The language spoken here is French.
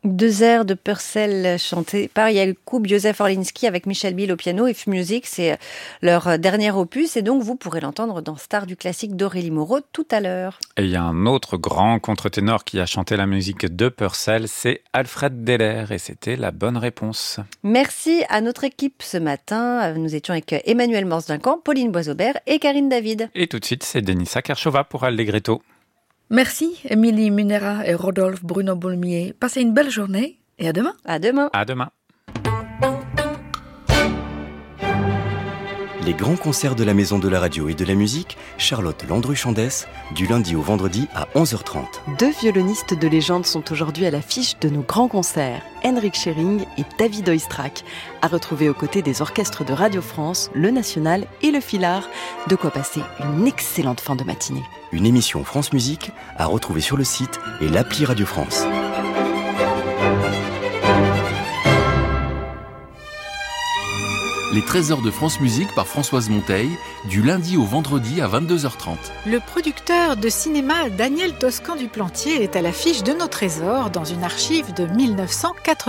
2 airs de Purcell chantés par Jakub Józef Orliński avec Michel Bill au piano et F-Music. C'est leur dernier opus et donc vous pourrez l'entendre dans Star du classique d'Aurélie Moreau tout à l'heure. Et il y a un autre grand contre-ténor qui a chanté la musique de Purcell, c'est Alfred Deller et c'était la bonne réponse. Merci à notre équipe ce matin. Nous étions avec Emmanuel Morse-Duncan, Pauline Boisaubert et Karine David. Et tout de suite, c'est Denisa Kershova pour Allegretto. Merci, Émilie Munera et Rodolphe Bruno Boulmier. Passez une belle journée et à demain. À demain. À demain. Les grands concerts de la Maison de la Radio et de la Musique, Charlotte Landru-Chandès, du lundi au vendredi à 11h30. 2 violonistes de légende sont aujourd'hui à l'affiche de nos grands concerts. Henrik Schering et David Oistrakh, à retrouver aux côtés des orchestres de Radio France, le National et le Filard. De quoi passer une excellente fin de matinée. Une émission France Musique à retrouver sur le site et l'appli Radio France. Les trésors de France Musique par Françoise Monteil, du lundi au vendredi à 22h30. Le producteur de cinéma Daniel Toscan du Plantier est à l'affiche de nos trésors dans une archive de 1980.